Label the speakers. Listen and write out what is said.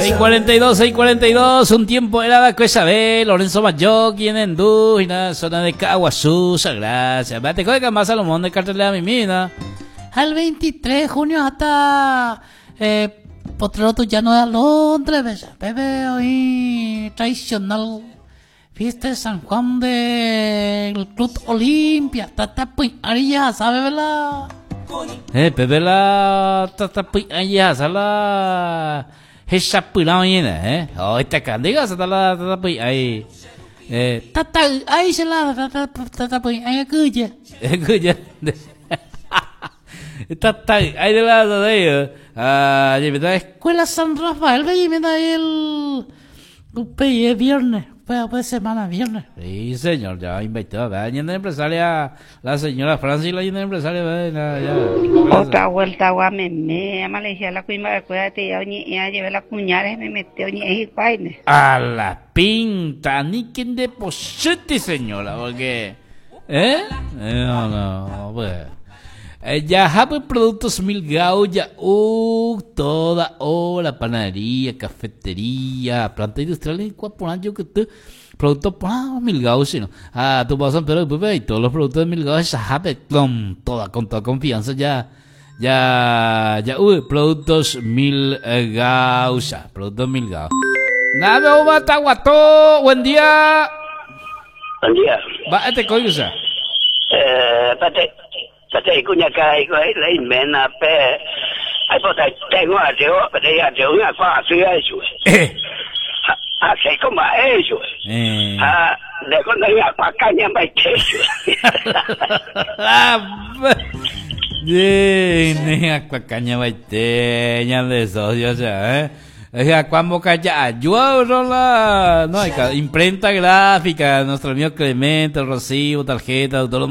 Speaker 1: 6:42, 6:42, un tiempo era la cosa de Lorenzo Mayoki en Endú, y la zona de Caguazú, gracias. Te coge más Salomón de cartelera mi mina.
Speaker 2: Al 23 de junio hasta Potrero Tuyano de Londres, bebé hoy tradicional fiesta de San Juan del Club Olimpia, tata pues Ariya, ¿sabe verdad?
Speaker 1: Pepe la tata pues Ariya, sala Hesha pula mañana, oh esta candiga sala tata pues ahí.
Speaker 2: Tata ahí se la tata pues ahí cuya.
Speaker 1: Cuya. Tata ahí de la de ahí.
Speaker 2: Escuela San Rafael, ve el viernes. Pues semana viernes.
Speaker 1: Sí, señor, ya invitó. Vayan de empresaria, la señora Francis, la empresaria. Ya.
Speaker 3: Otra vuelta, guameme. A Malaysia, la cuima de cuídate. Ya llevé las cuñares, me metió ni es igual.
Speaker 1: A la pinta, ni quien deposite, señora, porque. No, pues. Ya Happy Productos Milgao, ya toda hora, panadería, cafetería, planta industrial y yo que te productos Milgao, sino tu pasan pero y todos los productos de Milgao es Happy con toda confianza ya productos Milgao, productos Milgao. Nada, Tahuato, buen día.
Speaker 4: Buen día.
Speaker 1: Va, te coño,
Speaker 4: Pate kunya kai ko lai men na pe ai po tai tai ngwa de o pate ya de ngwa kwa sui ai shu sai ko ma ai shu de ko na ya kwa ka nya mai che shu
Speaker 1: ne kwa ka nya mai te nya de so yo sea cuando calla yo no hay imprenta gráfica nuestro amigo Clemente, Rocío, tarjeta, todo